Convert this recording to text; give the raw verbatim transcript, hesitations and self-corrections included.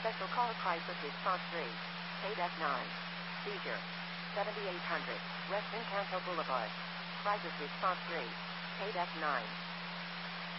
Special call crisis response three. Paid F nine. Seizure. seventy-eight hundred. West Encanto Boulevard. Crisis response three. Paid F nine.